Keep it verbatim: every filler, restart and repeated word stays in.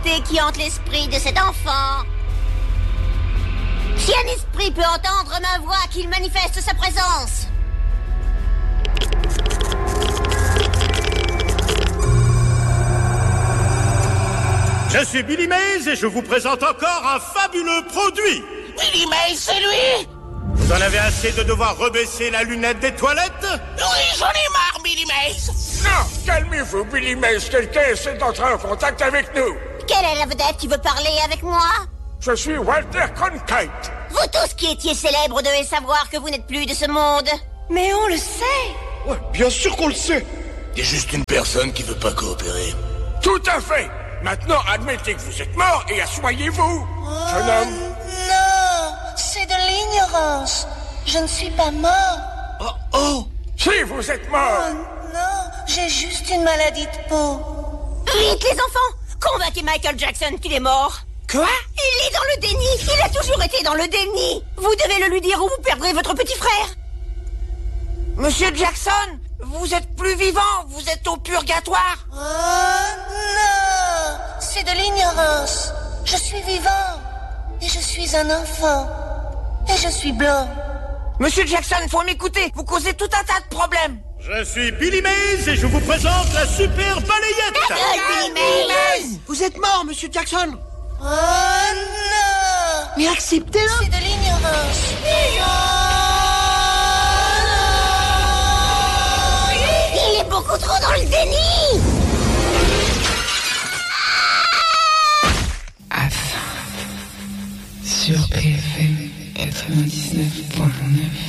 difficulté qui hante l'esprit de cet enfant. Si un esprit peut entendre ma voix, qu'il manifeste sa présence. Je suis Billy Mays et je vous présente encore un fabuleux produit. Billy Mays, c'est lui? Vous en avez assez de devoir rebaisser la lunette des toilettes? Oui, j'en ai marre, Billy Mays. Non, calmez-vous, Billy Mays. Quelqu'un essaie d'entrer en contact avec nous. Quelle est la vedette qui veut parler avec moi? Je suis Walter Cronkite. Vous tous qui étiez célèbres devez savoir que vous n'êtes plus de ce monde. Mais on le sait. Ouais, bien sûr qu'on le sait. Il y a juste une personne qui veut pas coopérer. Tout à fait. Maintenant, admettez que vous êtes mort et assoyez-vous, oh, jeune homme. Non, c'est de l'ignorance. Je ne suis pas mort. Oh, oh. Si, vous êtes mort. Oh non, j'ai juste une maladie de peau. Vite, les enfants! Convainquez Michael Jackson qu'il est mort. Quoi? Il est dans le déni. Il a toujours été dans le déni. Vous devez le lui dire ou vous perdrez votre petit frère. Monsieur Jackson, vous êtes plus vivant. Vous êtes au purgatoire. Oh non, c'est de l'ignorance. Je suis vivant. Et je suis un enfant. Et je suis blanc. Monsieur Jackson, faut m'écouter. Vous causez tout un tas de problèmes. Je suis Billy Mays et je vous présente la super balayette. Ta gueule, Billy Mays. Vous êtes mort, Monsieur Jackson. Oh non, Mais acceptez-le. c'est de l'ignorance. Il est beaucoup trop dans le déni. Sur P F M quatre-vingt-dix-neuf point neuf.